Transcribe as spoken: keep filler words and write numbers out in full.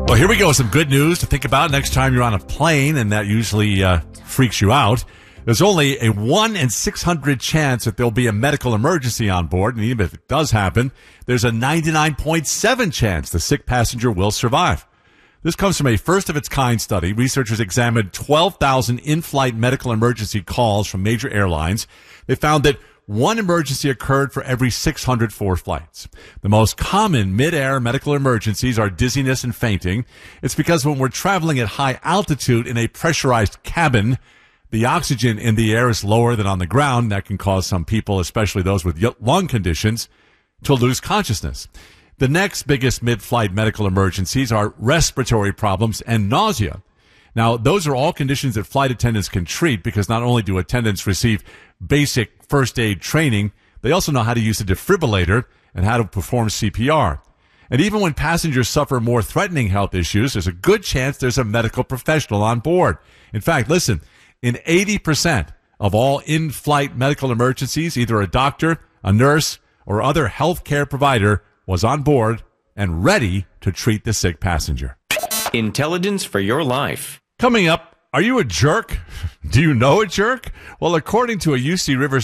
Well, here we go. Some good news to think about next time you're on a plane, and that usually uh, freaks you out. There's only a one in six hundred chance that there'll be a medical emergency on board, and even if it does happen, there's a ninety-nine point seven chance the sick passenger will survive. This comes from a first-of-its-kind study. Researchers examined twelve thousand in-flight medical emergency calls from major airlines. They found that one emergency occurred for every six hundred four flights. The most common mid-air medical emergencies are dizziness and fainting. It's because when we're traveling at high altitude in a pressurized cabin, the oxygen in the air is lower than on the ground. That can cause some people, especially those with lung conditions, to lose consciousness. The next biggest mid-flight medical emergencies are respiratory problems and nausea. Now, those are all conditions that flight attendants can treat because not only do attendants receive basic first aid training, they also know how to use a defibrillator and how to perform C P R. And even when passengers suffer more threatening health issues, there's a good chance there's a medical professional on board. In fact, listen, in eighty percent of all in-flight medical emergencies, either a doctor, a nurse, or other healthcare provider was on board and ready to treat the sick passenger. Intelligence for your life. Coming up, are you a jerk? Do you know a jerk? Well, according to a U C Riverside